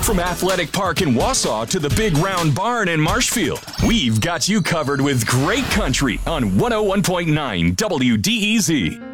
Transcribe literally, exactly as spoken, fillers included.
From Athletic Park in Wausau to the Big Round Barn in Marshfield, we've got you covered with great country on one oh one point nine W D E Z.